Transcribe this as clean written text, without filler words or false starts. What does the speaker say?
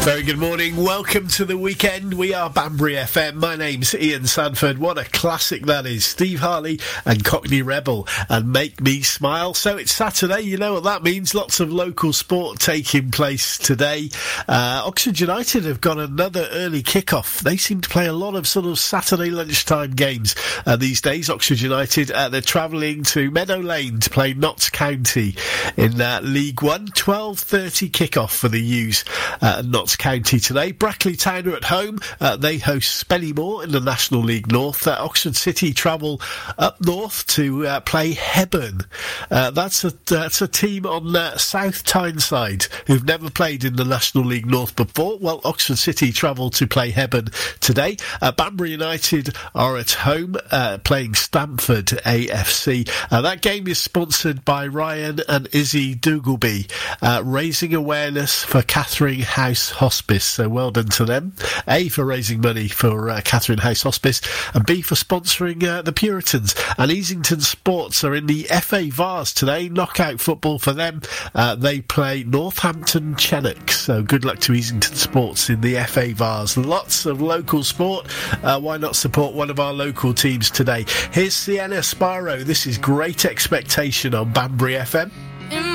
Very good morning, welcome to the weekend. We are Banbury FM. My name's Ian Sanford. What a classic that is. Steve Harley and Cockney Rebel and Make Me Smile. So it's Saturday, you know what that means. Lots of local sport taking place today. Oxford United have got another early kick-off. They seem to play a lot of sort of Saturday lunchtime games these days. Oxford United, they're travelling to Meadow Lane to play Notts County in League One. 12:30 kick-off for the U's at Notts County today. Brackley Town are at home. They host Spennymoor in the National League North. Oxford City travel up north to play Hebburn. That's a team on South Tyneside who've never played in the National League North before. Well, Oxford City travel to play Hebburn today. Banbury United are at home playing Stamford AFC. That game is sponsored by Ryan and Izzy Dougalby, raising awareness for Catherine House Hospice, so well done to them. A, for raising money for Catherine House Hospice, and B, for sponsoring the Puritans. And Easington Sports are in the FA Vars today, knockout football for them. They play Northampton Chenock, so good luck to Easington Sports in the FA Vars. Lots of local sport. Why not support one of our local teams today? Here's Sienna Sparrow. This is Great Expectation on Banbury FM.